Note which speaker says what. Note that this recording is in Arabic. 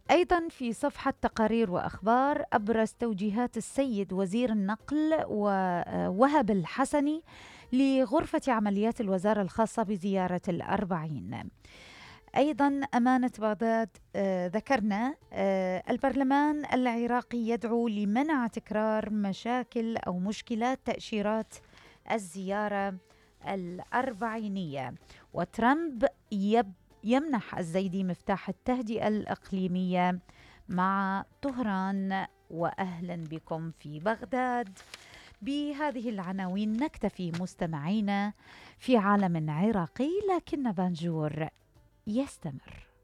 Speaker 1: أيضا في صفحة تقارير وأخبار، أبرز توجيهات السيد وزير النقل ووهب الحسني لغرفة عمليات الوزارة الخاصة بزيارة الأربعين. أيضا أمانة بغداد، ذكرنا البرلمان العراقي يدعو لمنع تكرار مشاكل أو مشكلات تأشيرات الزيارة الأربعينية. وترامب يمنح الزيدي مفتاح التهدئة الإقليمية مع طهران، وأهلا بكم في بغداد. بهذه العناوين نكتفي مستمعينا في عالم عراقي، لكن بانجور يستمر.